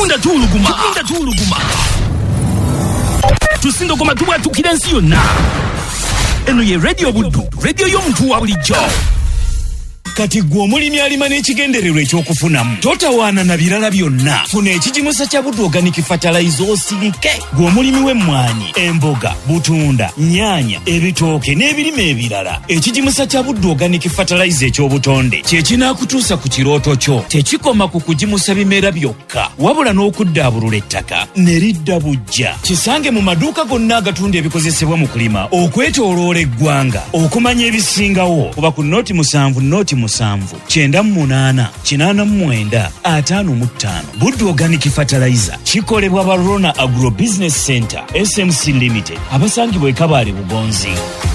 Kikunda tuluguma tusindo goma tubwatukira ensi yonna. Eno ye Radio Buddu, radio y'omuntu wa bulijjo. Kati gwe omulimi alima n'ekigendererwa ekyokufunamu totawaana na birala byonna. Funa ekigimusa kya Buddu Organic Fertilizer osirike. Gwe omulimi w'emmwanyi, emboga, butunda, nnyaanya, ebitooke n'ebirime ebirala. Ekigimusa kya Buddu Organic Fertilizer eky'obutonde kye kinaakutuusa ku kirooto kyo. Tekikoma ku kugimusa bimera byokka, wabula n'okuddaabulula ettaka ne lidda bujja. Kisange mu maduuka gonna agatunda ebikozesebwa mu kulima okwetooloola eggwanga. Okumanya ebisingawo kuba ku Noti 7 Noti 7-98-89-55. Buddu Organic Fertilizer kikolebwa ba Rona Agro Business Center SMC Limited abasangibwa e Kabale Bugonzi.